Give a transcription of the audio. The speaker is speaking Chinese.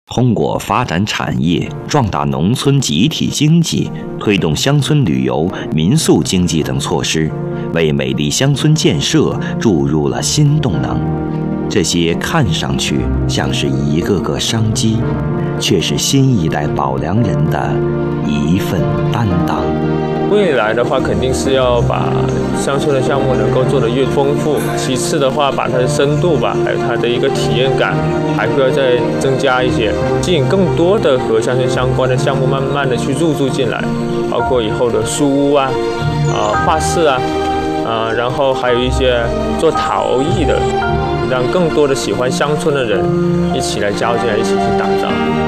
通过发展产业、壮大农村集体经济、推动乡村旅游、民宿经济等措施，为美丽乡村建设注入了新动能。这些看上去像是一个个商机，却是新一代保良人的一份担当。 未来的话，肯定是要把乡村的项目能够做得越丰富。其次的话，把它的深度吧，还有它的一个体验感，还会要再增加一些，吸引更多的和乡村相关的项目，慢慢的去入驻进来，包括以后的书屋啊、画室啊，然后还有一些做陶艺的，让更多的喜欢乡村的人一起来加入进来，一起去打造。